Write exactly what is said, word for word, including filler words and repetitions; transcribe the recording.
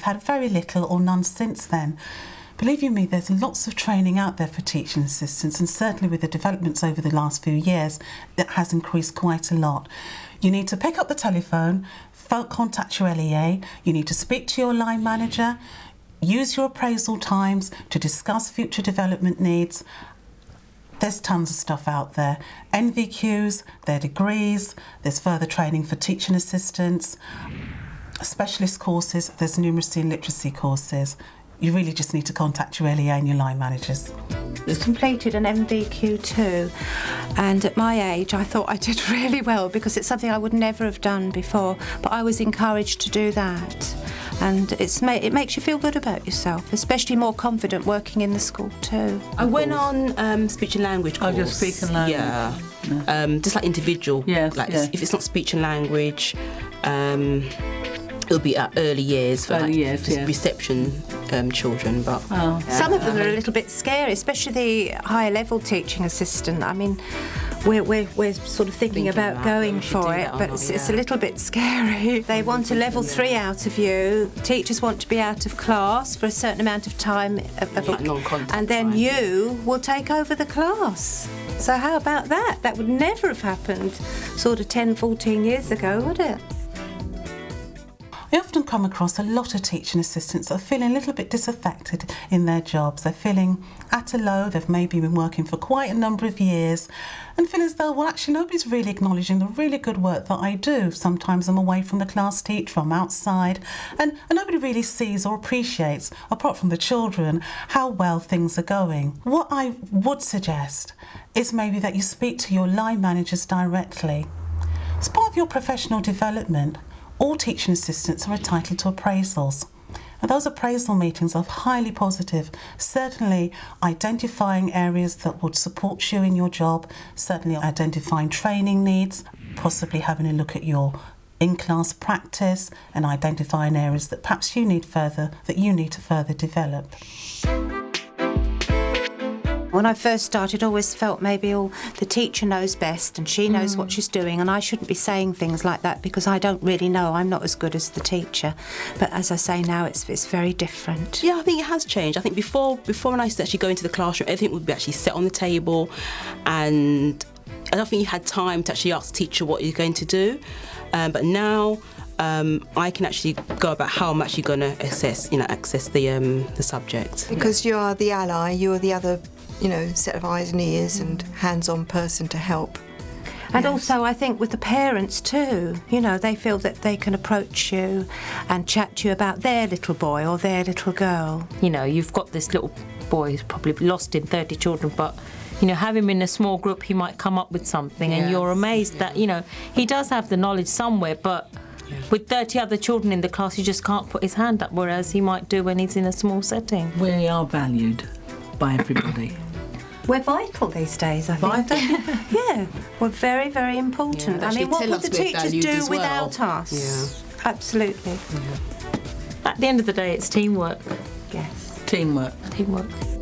had very little or none since then. Believe you me, there's lots of training out there for teaching assistants, and certainly with the developments over the last few years, it has increased quite a lot. You need to pick up the telephone, contact your L E A, you need to speak to your line manager, use your appraisal times to discuss future development needs. There's tons of stuff out there. N V Qs, their degrees, there's further training for teaching assistants, specialist courses, there's numeracy and literacy courses. You really just need to contact your L E A and your line managers. I completed an N V Q too, and at my age I thought I did really well because it's something I would never have done before, but I was encouraged to do that, and it's ma it makes you feel good about yourself, especially more confident working in the school too. I went on um, speech and language course. Oh, just speech and language. Yeah, no. um, just like individual. Yes, like yeah. if it's not speech and language, um, it'll be at early years for early like years, yeah. reception um, children. But oh. yeah. Some of them are a little bit scary, especially the higher level teaching assistant. I mean, we're, we're, we're sort of thinking, Thinking about about going we should for do it, that or but not, it's, it's a yeah. little bit scary. They want a level three out of you. Teachers want to be out of class for a certain amount of time, of, of Like non-contact and then time. you will take over the class. So how about that? That would never have happened sort of ten, fourteen years ago, would it? I often come across a lot of teaching assistants that are feeling a little bit disaffected in their jobs. They're feeling at a low, they've maybe been working for quite a number of years and feel as though, well, actually nobody's really acknowledging the really good work that I do. Sometimes I'm away from the class teacher, I'm outside, and, and nobody really sees or appreciates, apart from the children, how well things are going. What I would suggest is maybe that you speak to your line managers directly. As part of your professional development, all teaching assistants are entitled to appraisals. And those appraisal meetings are highly positive, certainly identifying areas that would support you in your job, certainly identifying training needs, possibly having a look at your in-class practice and identifying areas that perhaps you need further, that you need to further develop. When I first started, I always felt maybe, oh, the teacher knows best and she knows mm. what she's doing, and I shouldn't be saying things like that because I don't really know. I'm not as good as the teacher. But as I say now, it's, it's very different. Yeah, I think it has changed. I think before, before when I used to actually go into the classroom, everything would be actually set on the table, and I don't think you had time to actually ask the teacher what you're going to do. Um, but now, Um, I can actually go about how I'm actually going to access, you know, access the um, the subject. Because you are the ally, you are the other, you know, set of eyes and ears and hands-on person to help. And Yes. also, I think with the parents too, you know, they feel that they can approach you and chat to you about their little boy or their little girl. You know, you've got this little boy who's probably lost in thirty children, but you know, have him in a small group, he might come up with something, Yeah. and you're amazed Yeah. that, you know, he does have the knowledge somewhere, but yeah. with thirty other children in the class, he just can't put his hand up, whereas he might do when he's in a small setting. We are valued by everybody. We're vital these days, I think. Vital? Yeah, we're very, very important. Yeah, I mean, actually what tell would us the we're teachers valued do as well. without us? Yeah. Absolutely. At the end of the day, it's teamwork. Yes. Teamwork. Teamwork.